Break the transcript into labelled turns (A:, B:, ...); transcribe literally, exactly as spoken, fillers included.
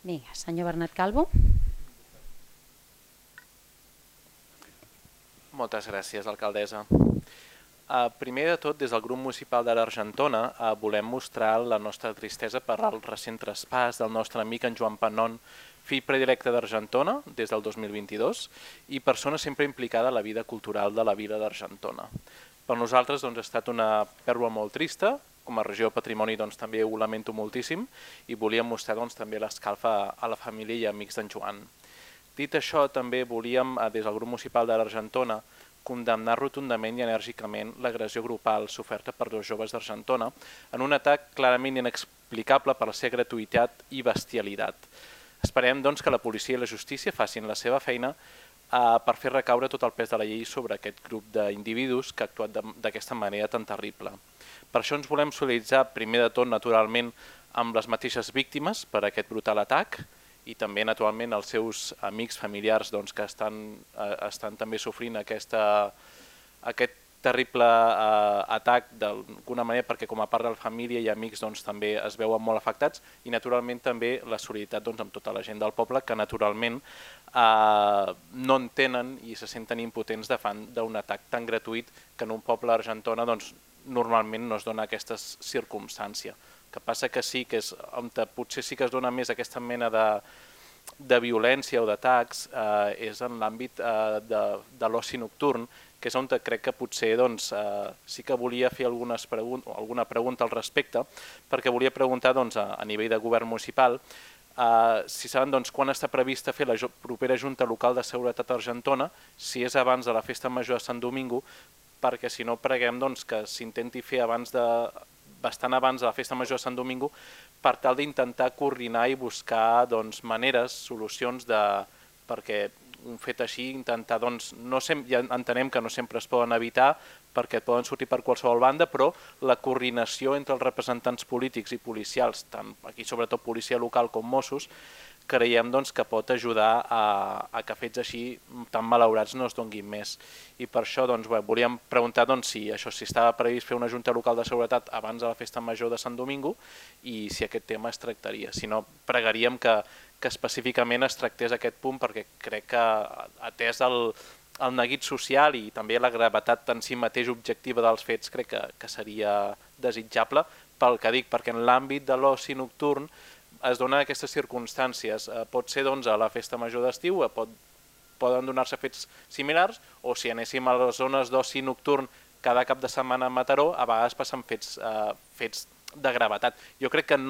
A: Vinga, senyor Bernat Calvo.
B: Moltes gràcies, alcaldessa. Uh, primer de tot, des del grup municipal de l'Argentona uh, volem mostrar la nostra tristesa per el recent traspàs del nostre amic en Joan Panon, fill predilecte d'Argentona des del dos mil vint-i-dos i persona sempre implicada a la vida cultural de la vila d'Argentona. Per nosaltres doncs, ha estat una pèrdua molt trista, com a regió de patrimoni doncs, també ho lamento moltíssim i volíem mostrar doncs, també l'escalfa a la família i amics d'en Joan. Dit això, també volíem, des del grup municipal de l'Argentona, condemnar rotundament i enèrgicament l'agressió grupal soferta per dos joves d'Argentona en un atac clarament inexplicable per la seva gratuïtat i bestialitat. Esperem doncs, que la policia i la justícia facin la seva feina eh, per fer recaure tot el pes de la llei sobre aquest grup d'individus que ha actuat d'aquesta manera tan terrible. Per això ens volem solidaritzar primer de tot naturalment amb les mateixes víctimes per aquest brutal atac i també naturalment els seus amics familiars doncs, que estan, eh, estan també sofrint aquesta, aquest terrible eh, atac d'alguna manera perquè com a part de la família i amics doncs, també es veuen molt afectats i naturalment també la solidaritat doncs, amb tota la gent del poble que naturalment eh, no entenen i se senten impotents davant d'un atac tan gratuït que en un poble argentona doncs, normalment no es dona aquesta circumstància. Que passa que sí, que és on potser sí que es dona més aquesta mena de, de violència o d'atacs, eh, és en l'àmbit eh, de, de l'oci nocturn, que és on crec que potser doncs, eh, sí que volia fer algunes pregun alguna pregunta al respecte, perquè volia preguntar doncs, a, a nivell de govern municipal eh, si saben doncs, quan està prevista fer la propera Junta Local de Seguretat Argentona, si és abans de la Festa Major de Sant Domingo, perquè si no preguem doncs, que s'intenti fer abans de bastant abans de la Festa Major de Sant Domingo per tal d'intentar coordinar i buscar doncs, maneres, solucions de, perquè un fet així intentar, doncs, no sem ja entenem que no sempre es poden evitar perquè poden sortir per qualsevol banda, però la coordinació entre els representants polítics i policials, tant aquí sobretot policia local com Mossos, creiem doncs, que pot ajudar a, a que fets així tan malaurats no es donguin més. I per això doncs, bé, volíem preguntar doncs, si això si estava previst fer una Junta Local de Seguretat abans de la Festa Major de Sant Domingo i si aquest tema es tractaria. Si no, pregaríem que, que específicament es tractés aquest punt perquè crec que atès el, el neguit social i també la gravetat en si mateix objectiva dels fets crec que, que seria desitjable pel que dic, perquè en l'àmbit de l'oci nocturn es donen aquestes circumstàncies. Eh, pot ser doncs, a la Festa Major d'estiu, eh, pot, poden donar-se fets similars, o si anéssim a les zones d'oci nocturn cada cap de setmana a Mataró, a vegades passen fets, eh, fets de gravetat. Jo crec que no